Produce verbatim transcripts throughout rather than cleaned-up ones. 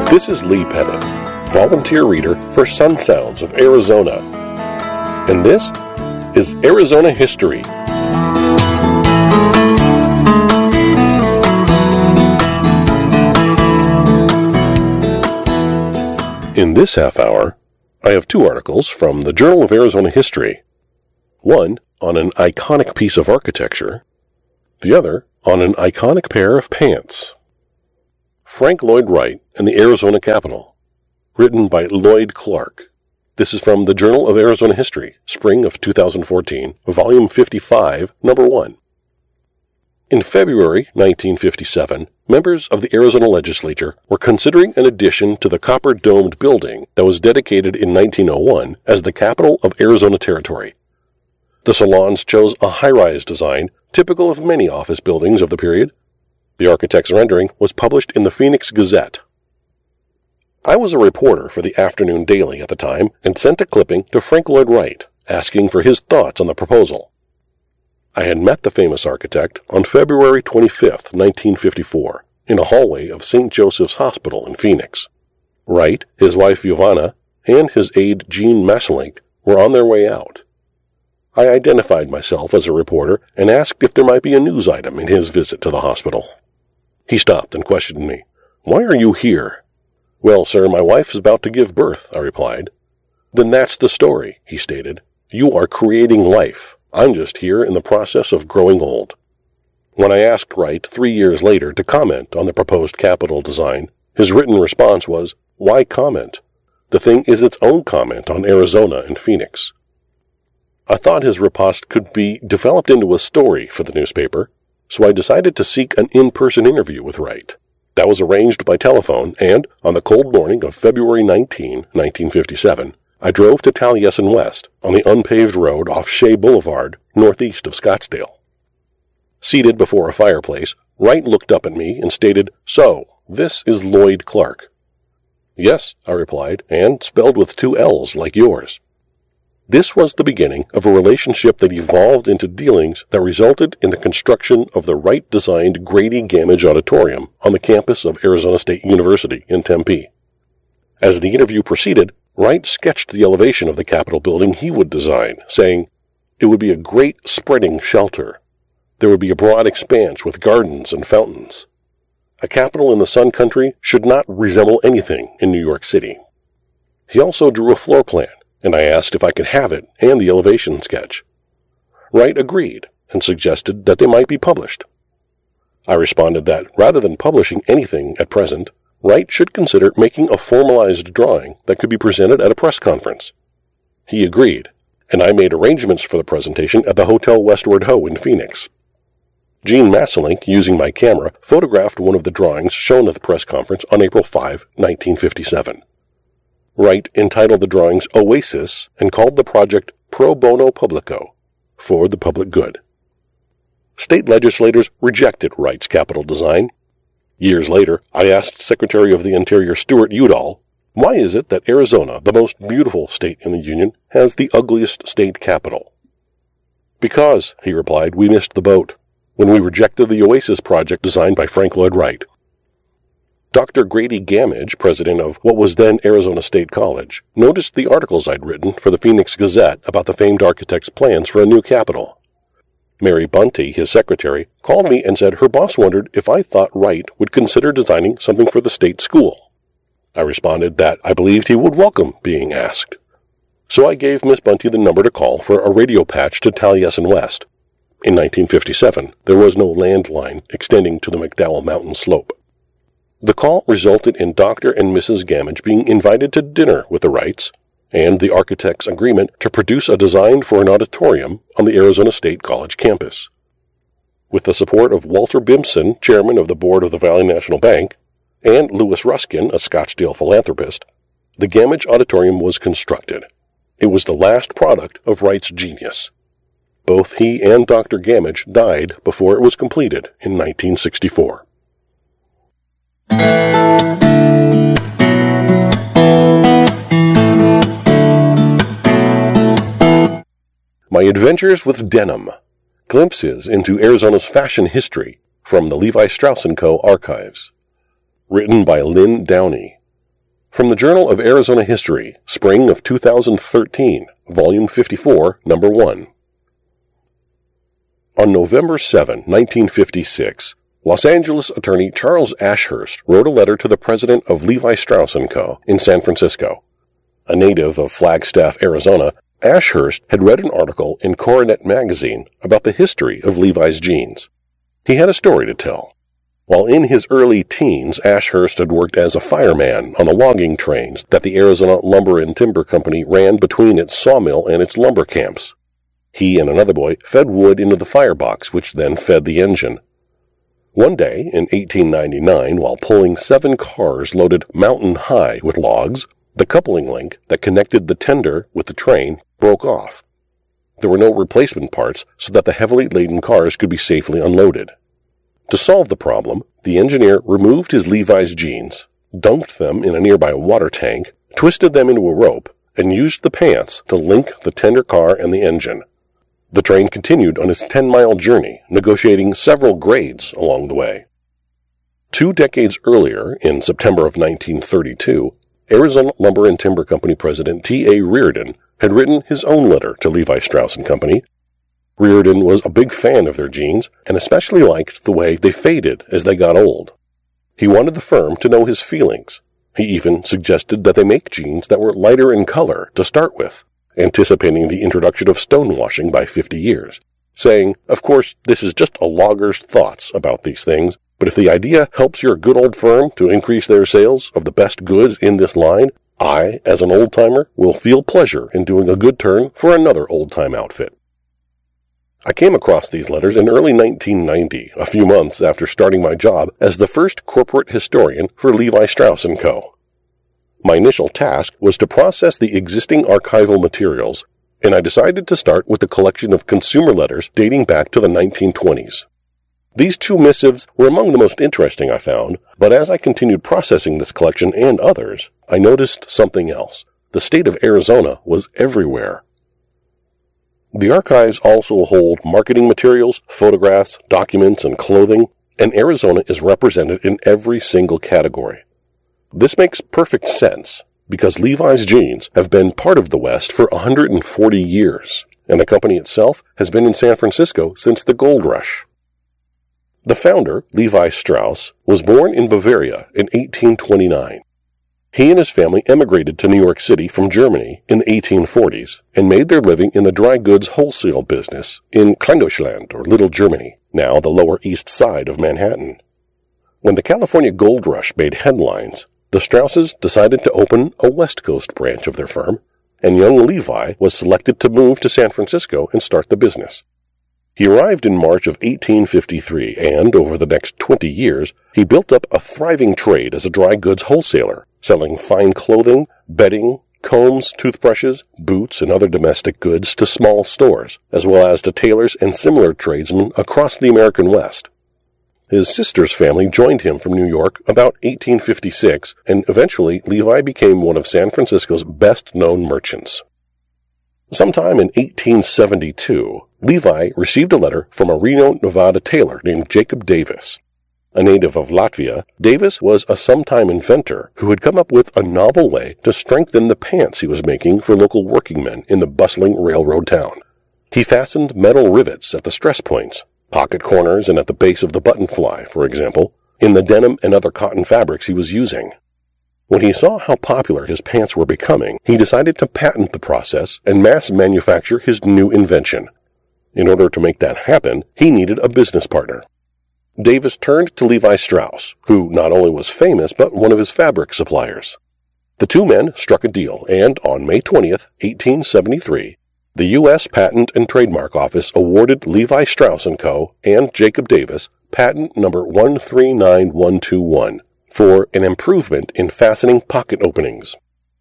This is Lee Pettit, volunteer reader for Sun Sounds of Arizona. And this is Arizona History. In this half hour, I have two articles from the Journal of Arizona History. One on an iconic piece of architecture, the other on an iconic pair of pants. Frank Lloyd Wright and the Arizona Capitol, written by Lloyd Clark. This is from the Journal of Arizona History, spring of two thousand fourteen, volume fifty-five, number one. In February nineteen fifty-seven, members of the Arizona legislature were considering an addition to the copper-domed building that was dedicated in nineteen oh one as the capital of Arizona Territory. The salons chose a high-rise design, typical of many office buildings of the period. The architect's rendering was published in the Phoenix Gazette. I was a reporter for the Afternoon Daily at the time and sent a clipping to Frank Lloyd Wright, asking for his thoughts on the proposal. I had met the famous architect on February twenty-fifth, nineteen fifty-four, in a hallway of Saint Joseph's Hospital in Phoenix. Wright, his wife Giovanna, and his aide Gene Masselink were on their way out. I identified myself as a reporter and asked if there might be a news item in his visit to the hospital. He stopped and questioned me. "Why are you here?" "Well, sir, my wife is about to give birth," I replied. "Then that's the story," he stated. "You are creating life. I'm just here in the process of growing old." When I asked Wright three years later to comment on the proposed Capitol design, his written response was, "Why comment? The thing is its own comment on Arizona and Phoenix." I thought his riposte could be developed into a story for the newspaper, so I decided to seek an in-person interview with Wright. That was arranged by telephone, and on the cold morning of February nineteenth, nineteen fifty-seven, I drove to Taliesin West on the unpaved road off Shea Boulevard, northeast of Scottsdale. Seated before a fireplace, Wright looked up at me and stated, "So, this is Lloyd Clark." "Yes," I replied, "and spelled with two L's like yours." This was the beginning of a relationship that evolved into dealings that resulted in the construction of the Wright-designed Grady Gamage Auditorium on the campus of Arizona State University in Tempe. As the interview proceeded, Wright sketched the elevation of the Capitol building he would design, saying, "It would be a great spreading shelter. There would be a broad expanse with gardens and fountains. A Capitol in the Sun Country should not resemble anything in New York City." He also drew a floor plan, and I asked if I could have it and the elevation sketch. Wright agreed and suggested that they might be published. I responded that, rather than publishing anything at present, Wright should consider making a formalized drawing that could be presented at a press conference. He agreed, and I made arrangements for the presentation at the Hotel Westward Ho in Phoenix. Gene Masselink, using my camera, photographed one of the drawings shown at the press conference on April fifth, nineteen fifty-seven. Wright entitled the drawings Oasis and called the project Pro Bono Publico, for the public good. State legislators rejected Wright's Capitol design. Years later, I asked Secretary of the Interior Stuart Udall, "Why is it that Arizona, the most beautiful state in the Union, has the ugliest state capitol?" "Because," he replied, "we missed the boat when we rejected the Oasis project designed by Frank Lloyd Wright." Doctor Grady Gamage, president of what was then Arizona State College, noticed the articles I'd written for the Phoenix Gazette about the famed architect's plans for a new capitol. Mary Bunty, his secretary, called me and said her boss wondered if I thought Wright would consider designing something for the state school. I responded that I believed he would welcome being asked. So I gave Miss Bunty the number to call for a radio patch to Taliesin West. In nineteen fifty-seven, there was no landline extending to the McDowell Mountain slope. The call resulted in Doctor and Missus Gamage being invited to dinner with the Wrights, and the architect's agreement to produce a design for an auditorium on the Arizona State College campus. With the support of Walter Bimson, chairman of the board of the Valley National Bank, and Louis Ruskin, a Scottsdale philanthropist, the Gamage Auditorium was constructed. It was the last product of Wright's genius. Both he and Doctor Gamage died before it was completed in nineteen sixty-four. My Adventures with Denim, Glimpses into Arizona's Fashion History from the Levi Strauss and Co. archives. Written by Lynn Downey. from the Journal of Arizona History, Spring of two thousand thirteen, Volume fifty-four, Number one. On November seventh, nineteen fifty-six, Los Angeles attorney Charles Ashurst wrote a letter to the president of Levi Strauss and Co. in San Francisco. A native of Flagstaff, Arizona, Ashurst had read an article in Coronet magazine about the history of Levi's jeans. He had a story to tell. While in his early teens, Ashurst had worked as a fireman on the logging trains that the Arizona Lumber and Timber Company ran between its sawmill and its lumber camps. He and another boy fed wood into the firebox, which then fed the engine. One day, in eighteen ninety-nine, while pulling seven cars loaded mountain high with logs, the coupling link that connected the tender with the train broke off. There were no replacement parts so that the heavily laden cars could be safely unloaded. To solve the problem, the engineer removed his Levi's jeans, dunked them in a nearby water tank, twisted them into a rope, and used the pants to link the tender car and the engine. The train continued on its ten-mile journey, negotiating several grades along the way. Two decades earlier, in September of nineteen thirty-two, Arizona Lumber and Timber Company President T A Reardon had written his own letter to Levi Strauss and Company. Reardon was a big fan of their jeans, and especially liked the way they faded as they got old. He wanted the firm to know his feelings. He even suggested that they make jeans that were lighter in color to start with, anticipating the introduction of stonewashing by fifty years, saying, "Of course, this is just a logger's thoughts about these things, but if the idea helps your good old firm to increase their sales of the best goods in this line, I, as an old-timer, will feel pleasure in doing a good turn for another old-time outfit." I came across these letters in early nineteen ninety, a few months after starting my job as the first corporate historian for Levi Strauss and Co. My initial task was to process the existing archival materials, and I decided to start with the collection of consumer letters dating back to the nineteen twenties. These two missives were among the most interesting I found, but as I continued processing this collection and others, I noticed something else. The state of Arizona was everywhere. The archives also hold marketing materials, photographs, documents, and clothing, and Arizona is represented in every single category. This makes perfect sense, because Levi's jeans have been part of the West for one hundred forty years, and the company itself has been in San Francisco since the Gold Rush. The founder, Levi Strauss, was born in Bavaria in eighteen twenty-nine. He and his family emigrated to New York City from Germany in the eighteen forties and made their living in the dry goods wholesale business in Kleindeutschland, or Little Germany, now the Lower East Side of Manhattan. When the California Gold Rush made headlines, the Strausses decided to open a West Coast branch of their firm, and young Levi was selected to move to San Francisco and start the business. He arrived in March of eighteen fifty-three, and over the next twenty years, he built up a thriving trade as a dry goods wholesaler, selling fine clothing, bedding, combs, toothbrushes, boots, and other domestic goods to small stores, as well as to tailors and similar tradesmen across the American West. His sister's family joined him from New York about eighteen fifty-six, and eventually Levi became one of San Francisco's best-known merchants. Sometime in eighteen seventy-two, Levi received a letter from a Reno, Nevada tailor named Jacob Davis. A native of Latvia, Davis was a sometime inventor who had come up with a novel way to strengthen the pants he was making for local working men in the bustling railroad town. He fastened metal rivets at the stress points, pocket corners, and at the base of the button fly, for example, in the denim and other cotton fabrics he was using. When he saw how popular his pants were becoming, he decided to patent the process and mass manufacture his new invention. In order to make that happen, he needed a business partner. Davis turned to Levi Strauss, who not only was famous, but one of his fabric suppliers. The two men struck a deal, and on May twentieth, eighteen seventy-three, the U S Patent and Trademark Office awarded Levi Strauss and Co. and Jacob Davis patent number one three nine one two one for an improvement in fastening pocket openings.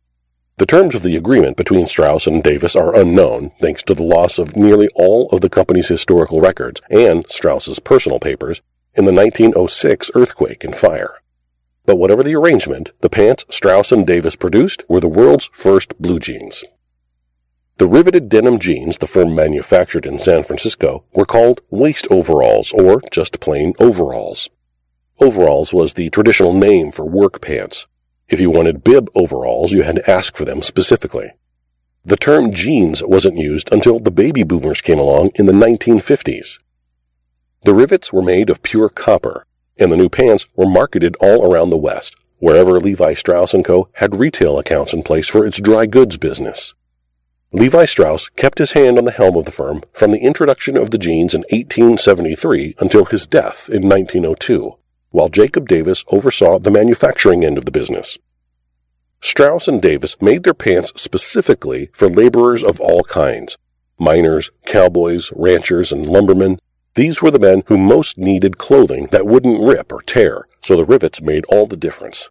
The terms of the agreement between Strauss and Davis are unknown, thanks to the loss of nearly all of the company's historical records and Strauss's personal papers in the nineteen oh six earthquake and fire. But whatever the arrangement, the pants Strauss and Davis produced were the world's first blue jeans. The riveted denim jeans the firm manufactured in San Francisco were called waist overalls, or just plain overalls. Overalls was the traditional name for work pants. If you wanted bib overalls, you had to ask for them specifically. The term jeans wasn't used until the baby boomers came along in the nineteen fifties. The rivets were made of pure copper, and the new pants were marketed all around the West, wherever Levi Strauss and Co. had retail accounts in place for its dry goods business. Levi Strauss kept his hand on the helm of the firm from the introduction of the jeans in eighteen seventy-three until his death in nineteen oh two, while Jacob Davis oversaw the manufacturing end of the business. Strauss and Davis made their pants specifically for laborers of all kinds, miners, cowboys, ranchers, and lumbermen. These were the men who most needed clothing that wouldn't rip or tear, so the rivets made all the difference.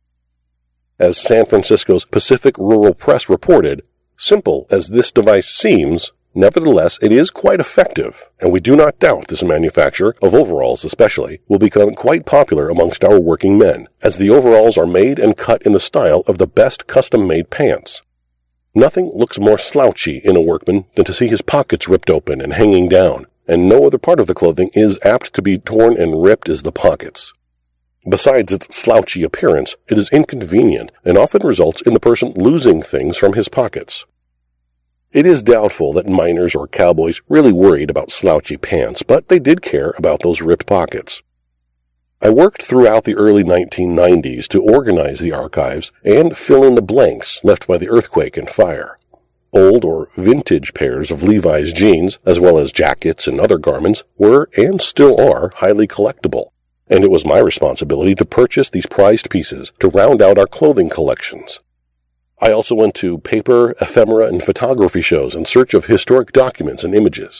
As San Francisco's Pacific Rural Press reported, simple as this device seems, nevertheless it is quite effective, and we do not doubt this manufacture, of overalls especially, will become quite popular amongst our working men, as the overalls are made and cut in the style of the best custom-made pants. Nothing looks more slouchy in a workman than to see his pockets ripped open and hanging down, and no other part of the clothing is apt to be torn and ripped as the pockets. Besides its slouchy appearance, it is inconvenient and often results in the person losing things from his pockets. It is doubtful that miners or cowboys really worried about slouchy pants, but they did care about those ripped pockets. I worked throughout the early nineteen nineties to organize the archives and fill in the blanks left by the earthquake and fire. Old or vintage pairs of Levi's jeans, as well as jackets and other garments, were and still are highly collectible, and it was my responsibility to purchase these prized pieces to round out our clothing collections. I also went to paper, ephemera, and photography shows in search of historic documents and images.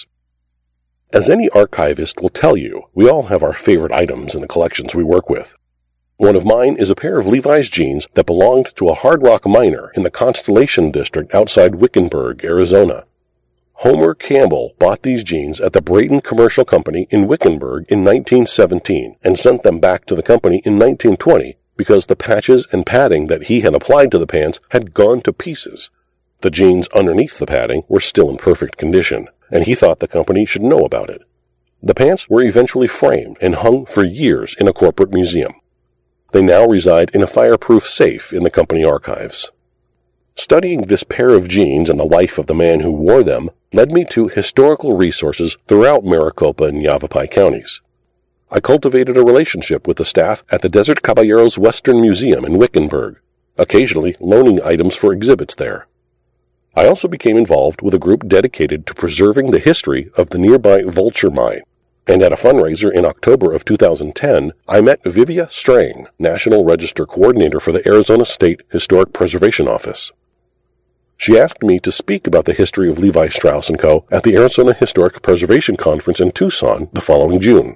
As any archivist will tell you, we all have our favorite items in the collections we work with. One of mine is a pair of Levi's jeans that belonged to a hard rock miner in the Constellation District outside Wickenburg, Arizona. Homer Campbell bought these jeans at the Brayton Commercial Company in Wickenburg in nineteen seventeen and sent them back to the company in nineteen twenty because the patches and padding that he had applied to the pants had gone to pieces. The jeans underneath the padding were still in perfect condition, and he thought the company should know about it. The pants were eventually framed and hung for years in a corporate museum. They now reside in a fireproof safe in the company archives. Studying this pair of jeans and the life of the man who wore them led me to historical resources throughout Maricopa and Yavapai counties. I cultivated a relationship with the staff at the Desert Caballeros Western Museum in Wickenburg, occasionally loaning items for exhibits there. I also became involved with a group dedicated to preserving the history of the nearby Vulture Mine, and at a fundraiser in October of two thousand ten, I met Vivia Strang, National Register Coordinator for the Arizona State Historic Preservation Office. She asked me to speak about the history of Levi Strauss and Co. at the Arizona Historic Preservation Conference in Tucson the following June.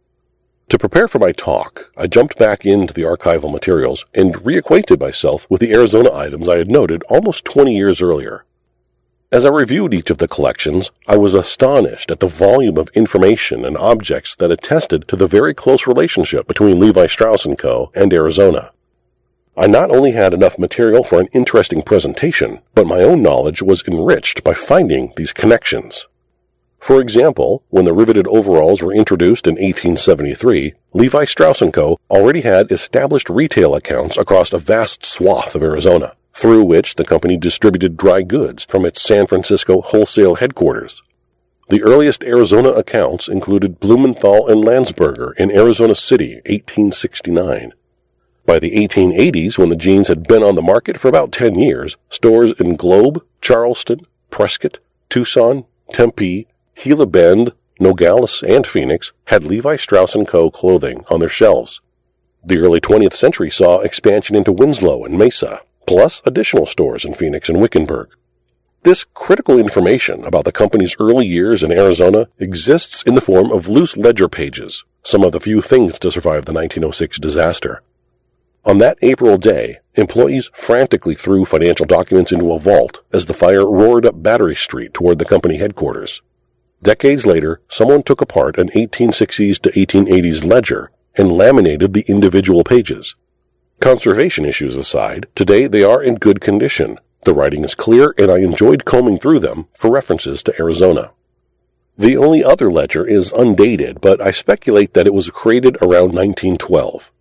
To prepare for my talk, I jumped back into the archival materials and reacquainted myself with the Arizona items I had noted almost twenty years earlier. As I reviewed each of the collections, I was astonished at the volume of information and objects that attested to the very close relationship between Levi Strauss and Co. and Arizona. I not only had enough material for an interesting presentation, but my own knowledge was enriched by finding these connections. For example, when the riveted overalls were introduced in eighteen seventy-three, Levi Strauss and Co. already had established retail accounts across a vast swath of Arizona, through which the company distributed dry goods from its San Francisco wholesale headquarters. The earliest Arizona accounts included Blumenthal and Landsberger in Arizona City, eighteen sixty-nine. By the eighteen eighties, when the jeans had been on the market for about ten years, stores in Globe, Charleston, Prescott, Tucson, Tempe, Gila Bend, Nogales, and Phoenix had Levi Strauss and Co. clothing on their shelves. The early twentieth century saw expansion into Winslow and Mesa, plus additional stores in Phoenix and Wickenburg. This critical information about the company's early years in Arizona exists in the form of loose ledger pages, some of the few things to survive the nineteen oh six disaster. On that April day, employees frantically threw financial documents into a vault as the fire roared up Battery Street toward the company headquarters. Decades later, someone took apart an eighteen sixties to eighteen eighties ledger and laminated the individual pages. Conservation issues aside, today they are in good condition. The writing is clear, and I enjoyed combing through them for references to Arizona. The only other ledger is undated, but I speculate that it was created around nineteen twelve.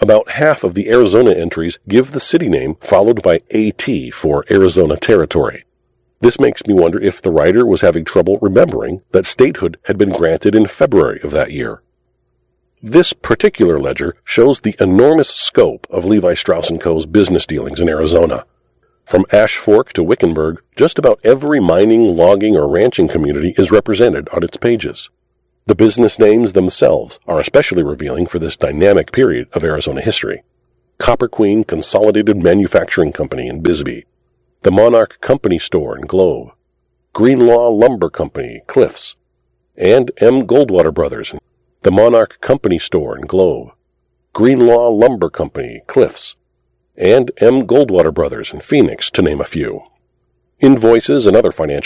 About half of the Arizona entries give the city name followed by A T for Arizona Territory. This makes me wonder if the writer was having trouble remembering that statehood had been granted in February of that year. This particular ledger shows the enormous scope of Levi Strauss and Co.'s business dealings in Arizona. From Ash Fork to Wickenburg, just about every mining, logging, or ranching community is represented on its pages. The business names themselves are especially revealing for this dynamic period of Arizona history. Copper Queen Consolidated Manufacturing Company in Bisbee, the Monarch Company Store in Globe, Greenlaw Lumber Company, Cliffs, and M. Goldwater Brothers, the Monarch Company Store in Globe, Greenlaw Lumber Company, Cliffs, and M. Goldwater Brothers in Phoenix, to name a few. Invoices and other financial